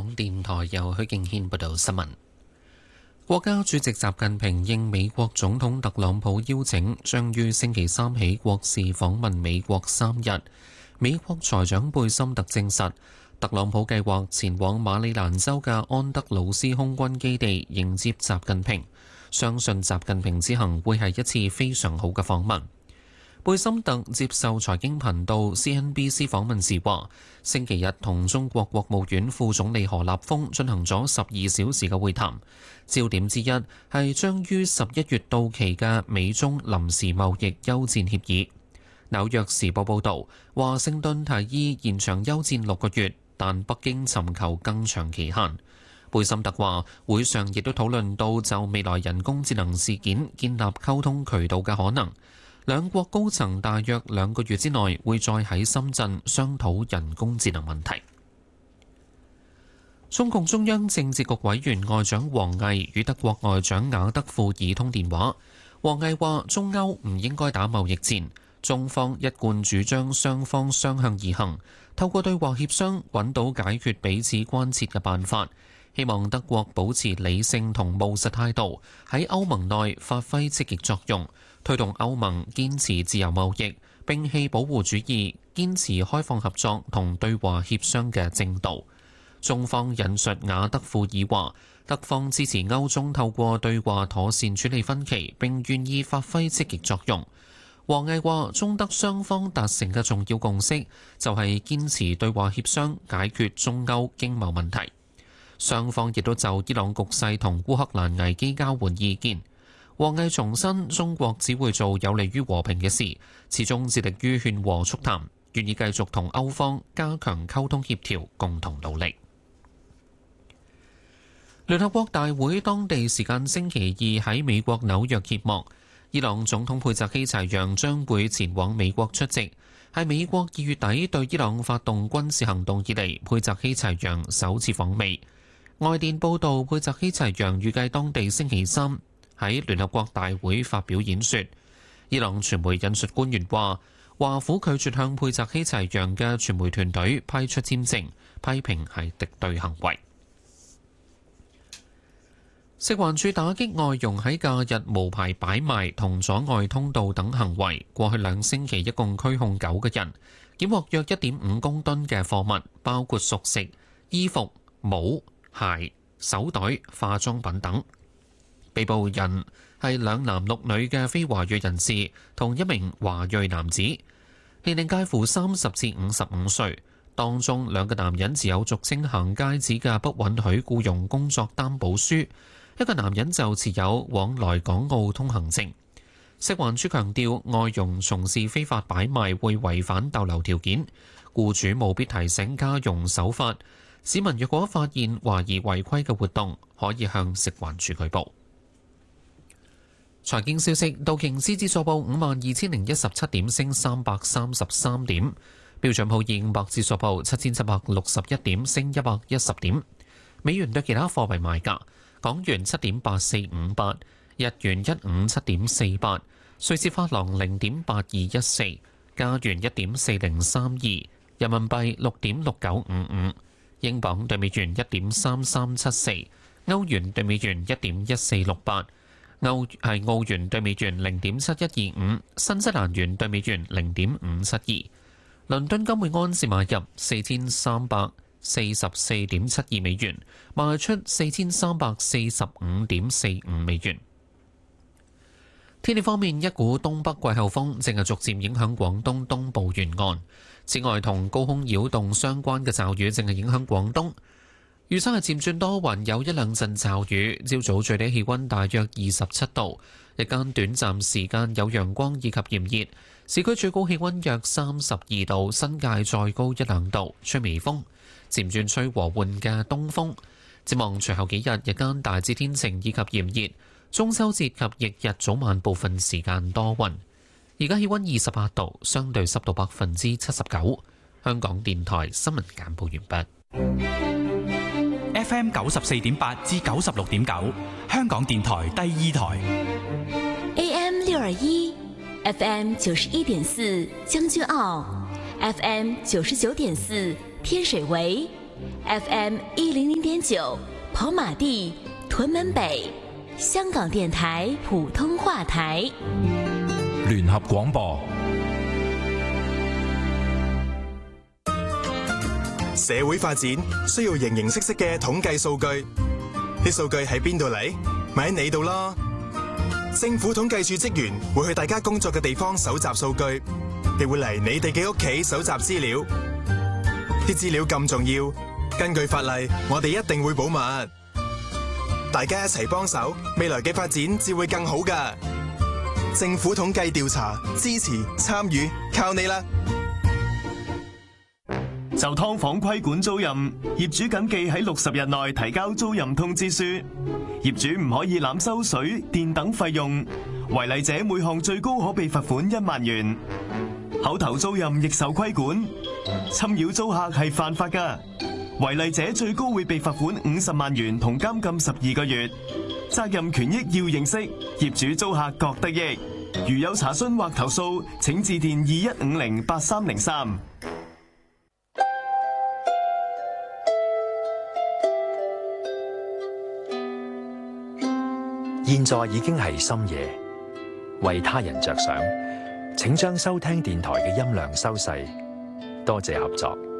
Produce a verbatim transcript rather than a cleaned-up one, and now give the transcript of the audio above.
港電台由許敬軒報道新聞。國家主席習近平應美國總統特朗普邀請，將於星期三起國事訪問美國三日。美國財長貝森特證實，特朗普計劃前往馬里蘭州嘅安德魯斯空軍基地迎接習近平，相信習近平之行會係一次非常好嘅訪問。貝森特接受財經頻道 C N B C 訪問時話，星期日同中國國務院副總理何立峰進行咗十二小時嘅會談，焦點之一係將於十一月到期嘅美中臨時貿易休戰協議。紐約時報報導，華盛頓提議延長休戰六個月，但北京尋求更長期限。貝森特話，會上亦都討論到就未來人工智能事件建立溝通渠道嘅可能。兩國高層大約兩個月之內會再喺深圳商討人工智能問題。中共中央政治局委員外長王毅與德國外長雅德富爾通電話。王毅話：中歐唔應該打貿易戰，中方一貫主張雙方相向而行，透過對話協商揾到解決彼此關切嘅辦法。希望德國保持理性同務實態度，喺歐盟內發揮積極作用。推動歐盟堅持自由貿易，摒棄保護主義，堅持開放合作同對話協商嘅正道。中方引述雅德富爾話，德方支持歐中透過對話妥善處理分歧，並願意發揮積極作用。王毅話，中德雙方達成嘅重要共識就係堅持對話協商解決中歐經貿問題。雙方亦都就伊朗局勢同烏克蘭危機交換意見。王毅重申，中國只會做有利於和平嘅事，始終致力於勸和促談，願意繼續同歐方加強溝通協調，共同努力。聯合國大會當地時間星期二喺美國紐約揭幕，伊朗總統佩澤希齊揚將會前往美國出席，係美國二月底對伊朗發動軍事行動以嚟，佩澤希齊揚首次訪美。外電報道，佩澤希齊揚預計當地星期三喺聯合國大會發表演說。伊朗傳媒引述官員話，華府拒絕向佩澤希齊揚嘅傳媒團隊批出簽證，批評係敵對行為。食環署打擊外傭喺假日無牌擺賣同阻礙通道等行為，過去兩星期一共拘控九個人，檢獲約一點五公噸嘅貨物，包括熟食、衣服、帽、鞋、手袋、化妝品等。被捕人係兩男六女嘅非華裔人士，同一名華裔男子，年齡介乎三十至五十五歲。當中兩個男人持有俗稱行街紙嘅不允許僱傭工作擔保書，一個男人就持有往來港澳通行證。食環署強調，外傭從事非法擺賣會違反逗留條件，僱主務必提醒家傭守法。市民若果發現懷疑違規嘅活動，可以向食環署舉報。財經消息，道瓊斯指數報五萬二千零一十七點，升三百三十三點；標準普爾五百指數報七千七百六十一點，升一百一十點。美元對其他貨幣賣價：港元七點八四五八，日元一五七點四八，瑞士法郎零點八二一四，加元一點四零三二，人民幣六點六九五五，英鎊對美元一點三三七四，歐元對美元一點一四六八。歐係澳元對美元零點七一二五，新西蘭元對美元零點五七二。倫敦金每安士買入四千三百四十四點七二美元，賣出四千三百四十五點四五美元。天氣方面，一股東北季候風正係逐漸影響廣東東部沿岸，此外同高空擾動相關嘅驟雨正係影響廣東。預測係漸轉多雲，有一兩陣驟雨。朝早最低氣溫大約二十七度，日間短暫時間有陽光以及炎熱。市區最高氣溫約三十二度，新界再高一兩度，吹微風，漸轉吹和緩嘅東風。展望隨後幾日，日間大致天晴以及炎熱。中秋節及翌日早晚部分時間多雲。而家氣溫二十八度，相對濕度百分之七十九。香港電台新聞簡報完畢。 F M 九十四點八至九十六點九，香港電台第二台。 A M 六二一，F M 九十一點四將軍澳，F M 九十九點四天水圍。 F M 一零零點九，跑馬地、屯門北，香港電台普通話台， 聯合廣播。 社會發展需要形形色色嘅統計數據，啲數據喺邊度嚟？咪喺你度咯。政府統計處職員會去大家工作嘅地方搜集數據，亦會嚟你哋嘅屋企搜集資料。啲資料咁重要，根據法例，我哋一定會保密。大家一齊幫手，未來嘅發展至會更好㗎。政府統計調查，支持參與，靠你啦！ 就劏房規管租賃，業主謹記喺六十日內提交租賃通知書。業主唔可以濫收水電等費用，違例者每項最高可被罰款一萬元。口頭租賃亦受規管，侵擾租客係犯法㗎。違例者最高會被罰款五十萬元同監禁十二個月。責任權益要認識，業主租客各得益。如有查詢或投訴，請致電二一五零八三零三。 現在已經係深夜，為他人着想，請將收聽電台嘅音量收細。多謝合作。